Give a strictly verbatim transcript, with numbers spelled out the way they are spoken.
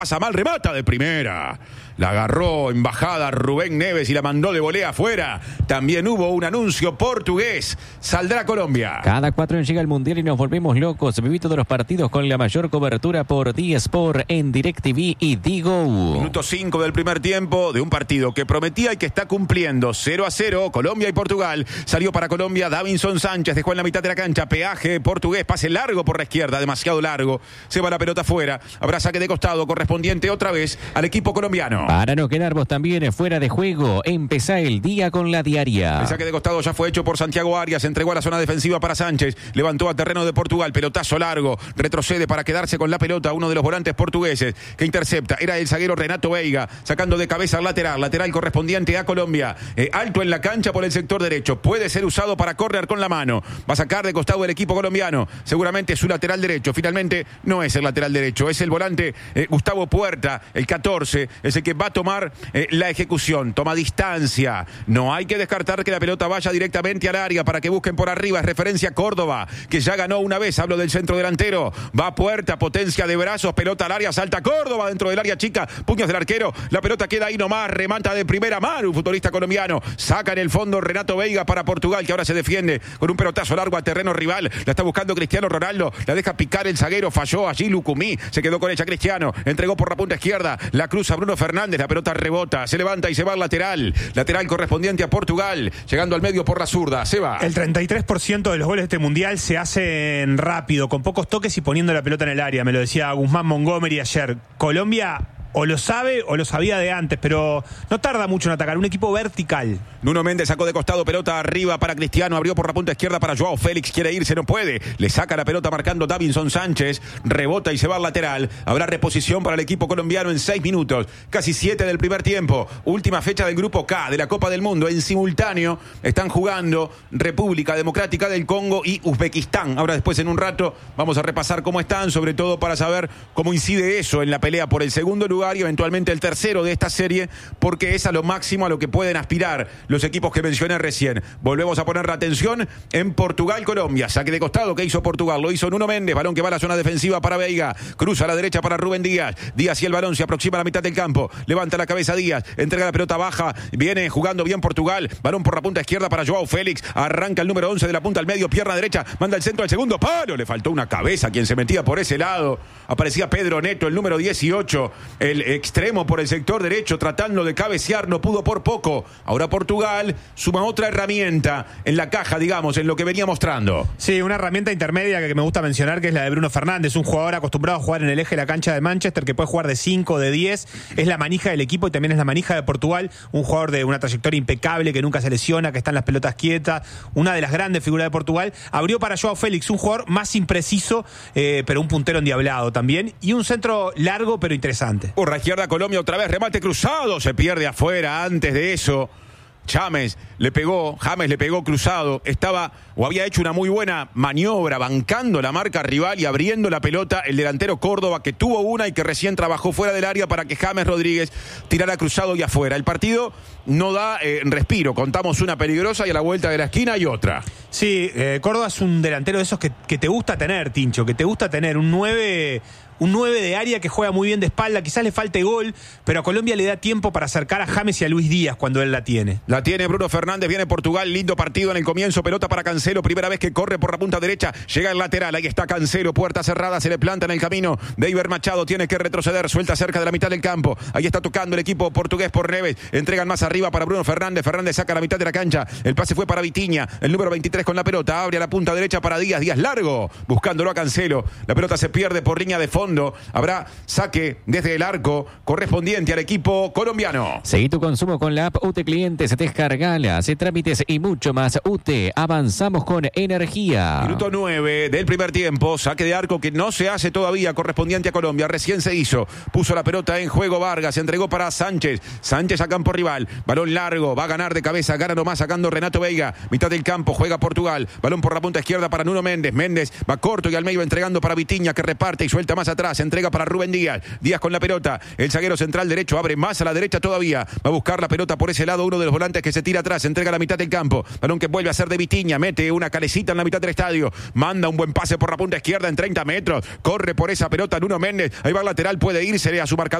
Pasa mal, remata de primera. La agarró en bajada Rubén Neves y la mandó de volea afuera. También hubo un anuncio portugués. Saldrá Colombia. Cada cuatro en llega el Mundial y nos volvemos locos. Viví todos los partidos con la mayor cobertura por D-Sport en DirecTV y Digo. Minuto cinco del primer tiempo de un partido que prometía y que está cumpliendo. cero a cero, Colombia y Portugal. Salió para Colombia Davinson Sánchez. Dejó en la mitad de la cancha. Peaje portugués. Pase largo por la izquierda. Demasiado largo. Se va la pelota afuera. Habrá saque de costado correspondiente otra vez al equipo colombiano. Para no quedarnos también fuera de juego, empezá el día con la diaria. El saque de costado ya fue hecho por Santiago Arias, entregó a la zona defensiva para Sánchez, levantó a terreno de Portugal, pelotazo largo, retrocede para quedarse con la pelota uno de los volantes portugueses que intercepta, era el zaguero Renato Veiga, sacando de cabeza al lateral, lateral correspondiente a Colombia, eh, alto en la cancha por el sector derecho, puede ser usado para córner con la mano, va a sacar de costado el equipo colombiano, seguramente su lateral derecho, finalmente no es el lateral derecho, es el volante eh, Gustavo Puerta, el catorce, es el que va a tomar eh, la ejecución, toma distancia, no hay que descartar que la pelota vaya directamente al área para que busquen por arriba, es referencia Córdoba, que ya ganó una vez, hablo del centro delantero, va a Puerta, potencia de brazos, pelota al área, salta Córdoba dentro del área chica, puños del arquero, la pelota queda ahí nomás, remata de primera mano, un futbolista colombiano, saca en el fondo Renato Veiga para Portugal, que ahora se defiende con un pelotazo largo a terreno rival, la está buscando Cristiano Ronaldo, la deja picar el zaguero, falló allí Lucumí, se quedó con ella Cristiano, entregó por la punta izquierda, la cruza Bruno Fernández, la pelota rebota, se levanta y se va al lateral, lateral correspondiente a Portugal, llegando al medio por la zurda, se va. El treinta y tres por ciento de los goles de este mundial se hacen rápido, con pocos toques y poniendo la pelota en el área, me lo decía Guzmán Montgomery ayer. Colombia o lo sabe o lo sabía de antes, pero no tarda mucho en atacar, un equipo vertical. Nuno Méndez sacó de costado, pelota arriba para Cristiano, abrió por la punta izquierda para Joao Félix, quiere irse, no puede, le saca la pelota marcando Davinson Sánchez, rebota y se va al lateral, habrá reposición para el equipo colombiano en seis minutos, casi siete del primer tiempo, última fecha del grupo K de la Copa del Mundo, en simultáneo están jugando República Democrática del Congo y Uzbekistán, ahora después en un rato vamos a repasar cómo están, sobre todo para saber cómo incide eso en la pelea por el segundo lugar y eventualmente el tercero de esta serie, porque es a lo máximo a lo que pueden aspirar los equipos que mencioné recién. Volvemos a poner la atención en Portugal-Colombia. Saque de costado que hizo Portugal, lo hizo Nuno Méndez, balón que va a la zona defensiva para Veiga, cruza a la derecha para Rubén Díaz, Díaz y el balón se aproxima a la mitad del campo, levanta la cabeza Díaz, entrega la pelota baja, viene jugando bien Portugal, balón por la punta izquierda para Joao Félix, arranca el número once de la punta al medio, pierna derecha, manda el centro al segundo palo, le faltó una cabeza a quien se metía por ese lado, aparecía Pedro Neto, el número dieciocho, el extremo por el sector derecho, tratando de cabecear, no pudo por poco. Ahora Portugal suma otra herramienta en la caja, digamos, en lo que venía mostrando. Sí, una herramienta intermedia que me gusta mencionar, que es la de Bruno Fernández, un jugador acostumbrado a jugar en el eje de la cancha de Manchester, que puede jugar de cinco, de diez, es la manija del equipo y también es la manija de Portugal, un jugador de una trayectoria impecable, que nunca se lesiona, que está en las pelotas quietas, una de las grandes figuras de Portugal. Abrió para Joao Félix, un jugador más impreciso, eh, pero un puntero endiablado también, y un centro largo pero interesante. Por la izquierda Colombia otra vez, remate cruzado, se pierde afuera. Antes de eso James le pegó, James le pegó cruzado, estaba o había hecho una muy buena maniobra bancando la marca rival y abriendo la pelota el delantero Córdoba, que tuvo una y que recién trabajó fuera del área para que James Rodríguez tirara cruzado y afuera. El partido no da eh, respiro, contamos una peligrosa y a la vuelta de la esquina hay otra. Sí, eh, Córdoba es un delantero de esos que, que te gusta tener, Tincho, que te gusta tener, un nueve... Un nueve de área que juega muy bien de espalda, quizás le falte gol, pero a Colombia le da tiempo para acercar a James y a Luis Díaz cuando él la tiene. La tiene Bruno Fernández, viene Portugal, lindo partido en el comienzo, pelota para Cancelo, primera vez que corre por la punta derecha, llega el lateral, ahí está Cancelo, puerta cerrada, se le planta en el camino, Deiber Machado tiene que retroceder, suelta cerca de la mitad del campo, ahí está tocando el equipo portugués por Neves, entregan más arriba para Bruno Fernández, Fernández saca la mitad de la cancha, el pase fue para Vitinha, el número veintitrés con la pelota, abre a la punta derecha para Díaz, Díaz largo, buscándolo a Cancelo, la pelota se pierde por línea de fondo, habrá saque desde el arco correspondiente al equipo colombiano. Seguí tu consumo con la app U T Clientes, descargala, hace trámites y mucho más. U T, avanzamos con energía. Minuto nueve del primer tiempo, saque de arco que no se hace todavía correspondiente a Colombia, recién se hizo, puso la pelota en juego Vargas, se entregó para Sánchez, Sánchez a campo rival, balón largo, va a ganar de cabeza, gana nomás sacando Renato Veiga, mitad del campo, juega Portugal, balón por la punta izquierda para Nuno Méndez, Méndez va corto y al medio entregando para Vitinha que reparte y suelta más atrás atrás, entrega para Rubén Díaz. Díaz con la pelota. El zaguero central derecho abre más a la derecha todavía. Va a buscar la pelota por ese lado. Uno de los volantes que se tira atrás. Entrega a la mitad del campo. Balón que vuelve a ser de Vitinha. Mete una calecita en la mitad del estadio. Manda un buen pase por la punta izquierda en treinta metros. Corre por esa pelota Nuno Méndez. Ahí va el lateral. Puede irse a su marcador.